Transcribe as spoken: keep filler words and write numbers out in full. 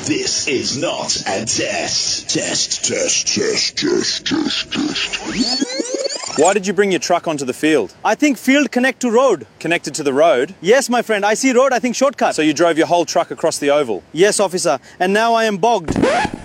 This is not a test. Test, test, test, test, test, test. Why did you bring your truck onto the field? I think field connect to road. Connected to the road? Yes, my friend. I see road, I think shortcut. So you drove your whole truck across the oval? Yes, officer. And now I am bogged.